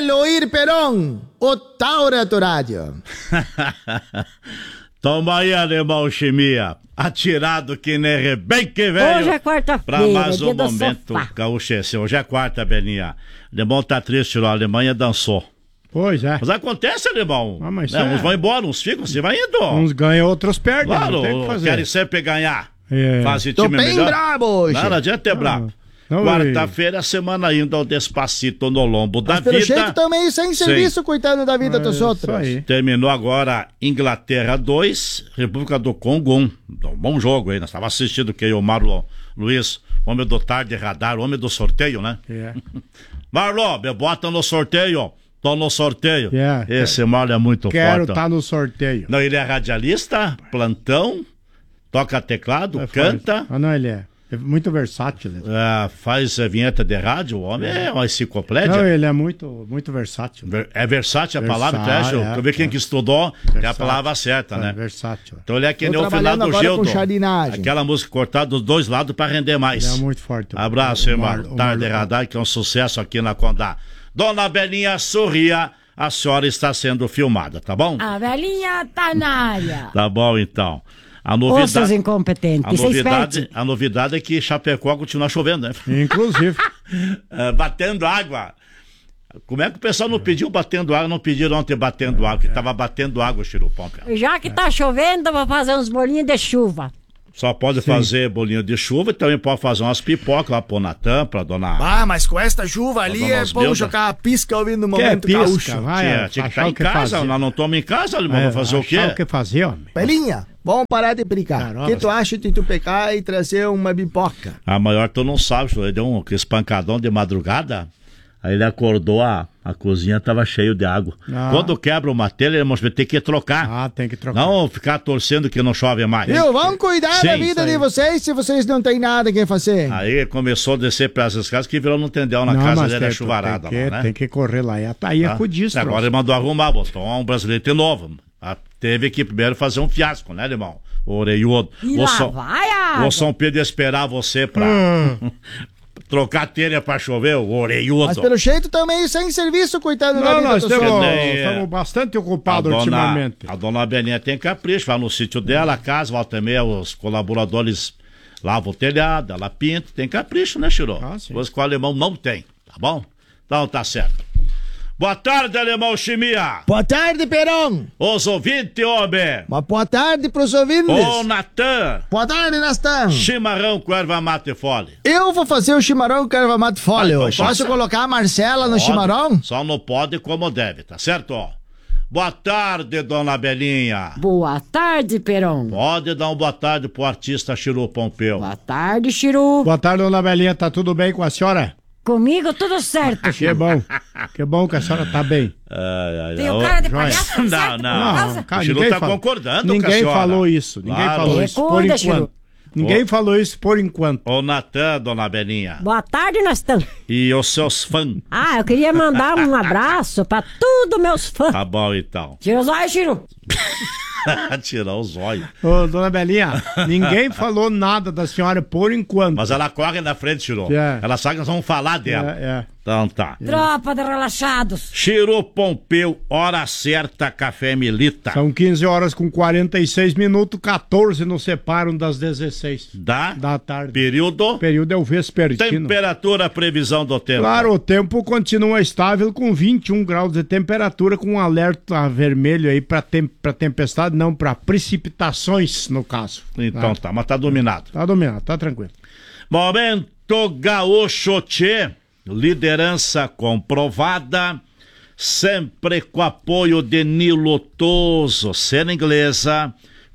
Eloir Peron, o Taura do Rádio. Toma aí, alemão chimia. Atirado que nem rebenque, velho. Hoje é quarta-feira. Pra mais um momento, Gaúcho. Hoje é quarta, Belinha. Alemão tá triste, a Alemanha dançou. Pois é. Mas acontece, alemão. Mas uns vão embora, uns ficam, você vai indo. Uns ganham, outros perdem. Claro, não tem o que fazer. querem sempre ganhar. Fazem Tô time bem melhor. brabo hoje. Não adianta ter brabo. Quarta-feira, semana ainda ao Despacito no lombo da vida. Pelo jeito também sem serviço, coitado da vida dos outros. Terminou agora Inglaterra 2, República do Congo 1. Bom jogo aí, nós estávamos assistindo que o Marlon Luiz, homem do tarde radar, homem do sorteio, né? Marlon, me bota no sorteio. Tô no sorteio. Esse Marlon é muito forte. Quero estar no sorteio. Não, ele é radialista, plantão, toca teclado, canta. Não, ele é muito versátil. Faz vinheta de rádio, o homem é uma enciclopédia. Não, ele é muito versátil. É versátil a palavra, Tércio? Eu vi quem que estudou, que é a palavra certa, né? Versátil. Então ele é que nem o final do Gildo. Aquela música cortada dos dois lados para render mais. Ele é muito forte. Abraço, irmão. Tarde Radar, que é um sucesso aqui na Condá. Dona Belinha, sorria. A senhora está sendo filmada, tá bom? A velhinha tá na área. Tá bom, então. A novidade, Ossos incompetentes. A novidade é que Chapecó continua chovendo, né? Inclusive. Batendo água. Como é que o pessoal não pediu batendo água? Não pediram ontem batendo água, que tava batendo água, Chirupão. Já que tá chovendo, vou fazer uns bolinhos de chuva. Só pode fazer bolinho de chuva e também pode fazer umas pipocas lá pro Natan, pra dona... Mas com esta chuva ali é bom jogar a pisca ouvindo o momento gaúcho. Tinha que estar em casa, nós não estamos em casa, irmão, vai fazer o quê? O que fazer, homem? Belinha, vamos parar de brincar. O que tu acha de tu pegar e trazer uma pipoca? A maior tu não sabe, ele deu um espancadão de madrugada, aí ele acordou, a cozinha tava cheia de água. Quando quebra uma telha, irmão, vai ter que trocar. Tem que trocar. Não ficar torcendo que não chove mais. Vamos cuidar da vida de vocês, se vocês não tem nada que fazer. Aí começou a descer para essas casas que virou no tendel na casa dele, a chuvarada. Tem que correr lá. Aí é com o distro. Agora ele mandou arrumar, botou um brasileiro novo. Teve que primeiro fazer um fiasco, né, irmão? Oreiudo. O São Pedro ia esperar você pra... trocar telha pra chover, o oreiudo. Mas pelo jeito também sem serviço, coitado da vida nós estamos bastante ocupados ultimamente. A dona Belinha tem capricho, vai no sítio dela, a casa, volta também, os colaboradores lavam o telhado, ela pinta, tem capricho, né, Chiro? Coisa que o alemão não tem, tá bom? Então tá certo. Boa tarde, alemão Chimia. Boa tarde, Peron. Os ouvintes, homem. Uma boa tarde pros ouvintes. Ô, Natan. Boa tarde, Natan. Chimarrão com erva mate fole. Eu vou fazer o chimarrão com erva mate fole. Posso colocar a Marcela no chimarrão? Só não pode como deve, tá certo? Boa tarde, dona Belinha. Boa tarde, Peron. Pode dar uma boa tarde pro artista Chiru Pompeu. Boa tarde, Chiru. Boa tarde, dona Belinha. Tá tudo bem com a senhora? Comigo tudo certo. Que bom. Que bom que a senhora tá bem. Tem o cara de palhaço? Não. O Chiru tá concordando com a senhora. Ninguém falou isso. Ninguém falou isso por enquanto. Ninguém falou isso por enquanto. Ô, Natan, dona Belinha. Boa tarde, Natan. E os seus fãs? Eu queria mandar um abraço pra todos meus fãs. Tá bom, então. Tira os olhos, Chiru. Tirar os olhos. Ô, dona Belinha, ninguém falou nada da senhora por enquanto. Mas ela corre na frente, Chiru. Ela sabe que nós vamos falar dela. Então tá. Tropa de relaxados. Chiru Pompeu, hora certa, Café Milita. São 15 horas com 46 minutos, 14 nos separam das 16 da tarde. Período? Período é o vespertino. Temperatura, previsão do tempo. Claro, o tempo continua estável com 21 graus de temperatura, com um alerta vermelho aí pra tempestade, não, pra precipitações, no caso. Então tá, mas tá dominado. Tá dominado, tá tranquilo. Momento Gaúcho Tchê. Liderança comprovada, sempre com apoio de Nilo Toso, Cena Inglesa,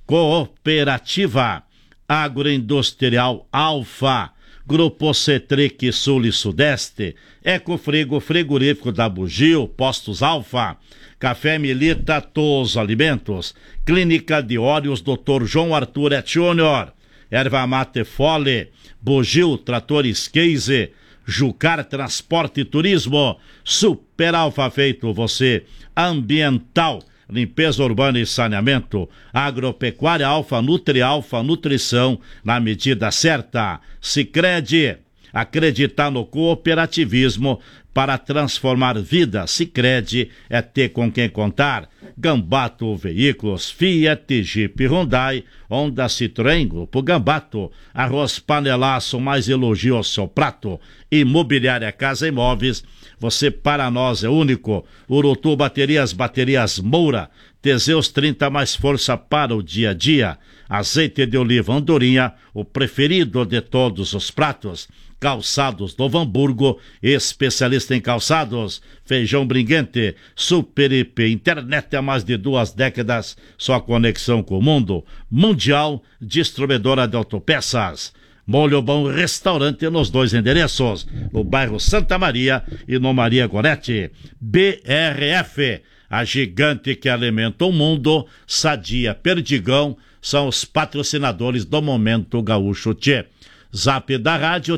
Cooperativa Agroindustrial Alfa, Grupo Cetric Sul e Sudeste, Ecofrigo Frigorífico da Bugio, Postos Alfa, Café Milita Toso Alimentos, Clínica de Óleos Dr. João Arthur Et Júnior, Erva Mate Fole, Bugio Tratores Case, Jucar Transporte e Turismo, Super Alfa Feito Você, Ambiental, Limpeza Urbana e Saneamento, Agropecuária Alfa, Nutrição, na medida certa. Sicredi, acreditar no cooperativismo para transformar vida. Sicredi é ter com quem contar. Gambato Veículos, Fiat, Jeep, Hyundai, Honda, Citroën, Grupo Gambato. Arroz Panelaço, mais elogio ao seu prato. Imobiliária Casa Imóveis, você para nós é único. Urutu Baterias, Baterias Moura. Teseus 30, mais força para o dia a dia. Azeite de oliva Andorinha, o preferido de todos os pratos. Calçados Novo Hamburgo, especialista em calçados. Feijão Bringuente, Super IP, internet há mais de 2 décadas, sua conexão com o mundo. Mundial, distribuidora de autopeças. Molho Bom Restaurante nos 2 endereços, no bairro Santa Maria e no Maria Gorete. BRF, a gigante que alimenta o mundo. Sadia, Perdigão, são os patrocinadores do Momento Gaúcho Tchê. Zap da rádio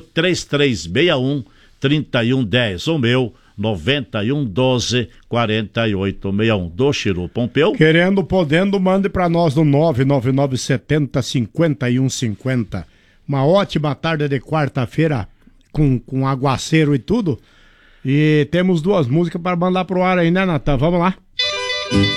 3361-3110, o meu 9112-4861. Do Chiru Pompeu. Querendo, podendo, mande para nós no 99970-5150. Uma ótima tarde de quarta-feira com aguaceiro e tudo. E temos 2 músicas para mandar pro ar aí, né, Natan? Vamos lá.